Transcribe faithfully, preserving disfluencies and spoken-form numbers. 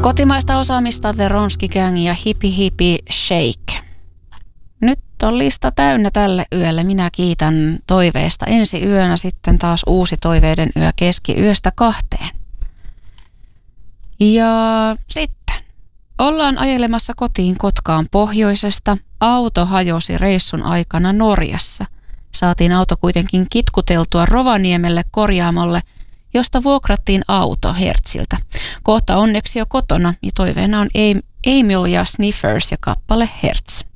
Kotimaista osaamista The Ronski Gang ja Hippie Hippie Shake. Nyt on lista täynnä tälle yölle. Minä kiitän toiveesta ensi yönä, sitten taas uusi toiveiden yö keskiyöstä kahteen. Ja sitten ollaan ajelemassa kotiin Kotkaan pohjoisesta. Auto hajosi reissun aikana Norjassa. Saatiin auto kuitenkin kitkuteltua Rovaniemelle korjaamolle, josta vuokrattiin auto Hertziltä. Kohta onneksi jo kotona ja toiveena on Emil ja Sniffers ja kappale Hertz.